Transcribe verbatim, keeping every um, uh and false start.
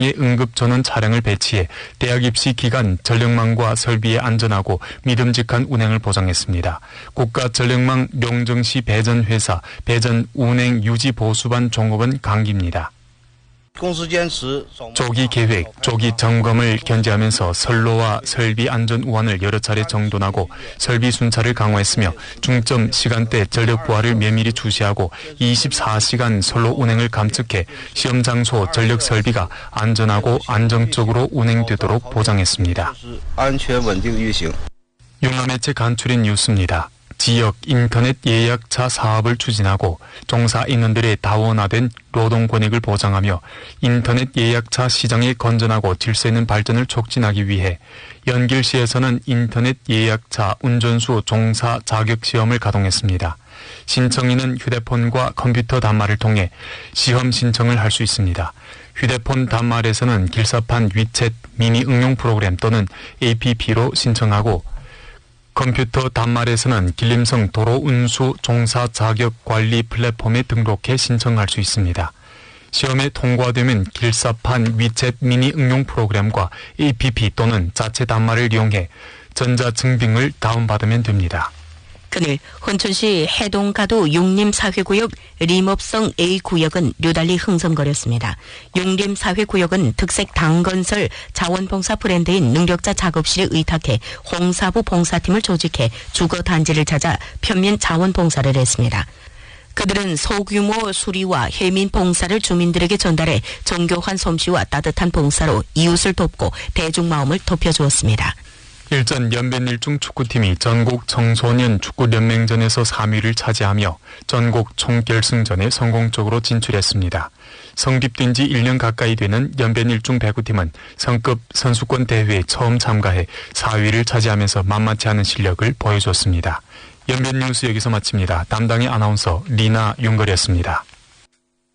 응급 전원 차량을 배치해 대학 입시 기간 전력망과 설비의 안전하고 믿음직한 운행을 보장했습니다. 국가전력망 명정시 배전회사 배전 운행 유지 보수반 종업원 강기입니다. 조기 계획, 조기 점검을 견제하면서 선로와 설비 안전 우환을 여러 차례 정돈하고 설비 순찰을 강화했으며 중점 시간대 전력 부하를 면밀히 주시하고 이십사 시간 선로 운행을 감축해 시험 장소 전력 설비가 안전하고 안정적으로 운행되도록 보장했습니다. 융화매체 간추린 뉴스입니다. 지역 인터넷 예약차 사업을 추진하고 종사 인원들의 다원화된 노동 권익을 보장하며 인터넷 예약차 시장의 건전하고 질서 있는 발전을 촉진하기 위해 연길시에서는 인터넷 예약차 운전수 종사 자격 시험을 가동했습니다. 신청인은 휴대폰과 컴퓨터 단말을 통해 시험 신청을 할 수 있습니다. 휴대폰 단말에서는 길사판 위챗 미니 응용 프로그램 또는 에이피피로 신청하고 컴퓨터 단말에서는 길림성 도로운수 종사 자격 관리 플랫폼에 등록해 신청할 수 있습니다. 시험에 통과되면 길사판 위챗 미니 응용 프로그램과 에이피피 또는 자체 단말을 이용해 전자증빙을 다운받으면 됩니다. 그늘 혼천시 해동가도 용림사회구역 림업성 A구역은 류달리 흥성거렸습니다. 용림사회구역은 특색 당건설 자원봉사 브랜드인 능력자 작업실에 의탁해 홍사부 봉사팀을 조직해 주거단지를 찾아 편민 자원봉사를 했습니다. 그들은 소규모 수리와 해민 봉사를 주민들에게 전달해 정교한 솜씨와 따뜻한 봉사로 이웃을 돕고 대중마음을 덮여주었습니다. 일전 연변일중 축구팀이 전국 청소년 축구연맹전에서 삼 위를 차지하며 전국 총결승전에 성공적으로 진출했습니다. 성립된 지 일 년 가까이 되는 연변일중 배구팀은 성급 선수권 대회에 처음 참가해 사 위를 차지하면서 만만치 않은 실력을 보여줬습니다. 연변뉴스 여기서 마칩니다. 담당의 아나운서 리나 윤걸이었습니다.